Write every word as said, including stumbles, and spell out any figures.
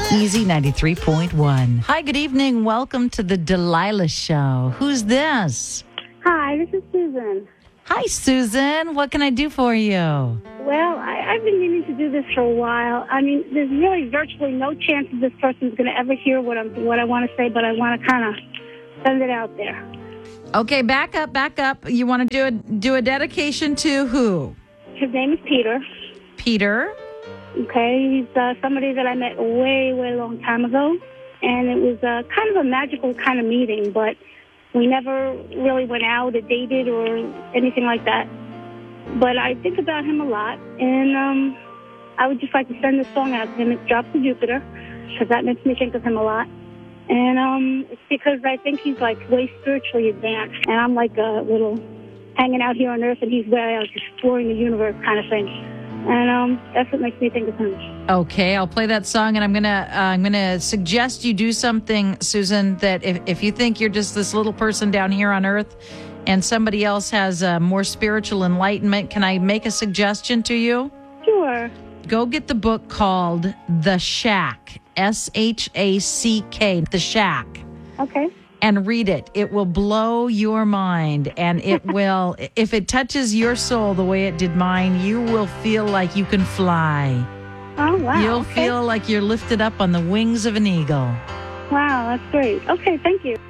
Easy ninety-three point one. Hi, good evening. Welcome to the Delilah Show. Who's this? Hi, this is Susan. Hi, Susan. What can I do for you? Well, I, I've been meaning to do this for a while. I mean, there's really virtually no chance that this person's going to ever hear what I'm, what I want to say, but I want to kind of send it out there. Okay, back up, back up. You want to do a do a dedication to who? His name is Peter. Peter. Okay, he's uh, somebody that I met way, way long time ago, and it was uh, kind of a magical kind of meeting, but we never really went out or dated or anything like that. But I think about him a lot, and um, I would just like to send this song out to him. It's Drops to Jupiter, because that makes me think of him a lot. And um, it's because I think he's like way spiritually advanced, and I'm like a little hanging out here on Earth, and he's way out exploring the universe kind of thing. And um, that's what makes me think of him. Okay, I'll play that song, and I'm gonna uh, I'm gonna suggest you do something, Susan. That if if you think you're just this little person down here on Earth, and somebody else has uh, more spiritual enlightenment, can I make a suggestion to you? Sure. Go get the book called The Shack, S H A C K, The Shack. Okay. And read it. It will blow your mind, and it will, if it touches your soul the way it did mine, you will feel like you can fly. Oh, wow. You'll okay. feel like you're lifted up on the wings of an eagle. Wow, that's great. Okay, thank you.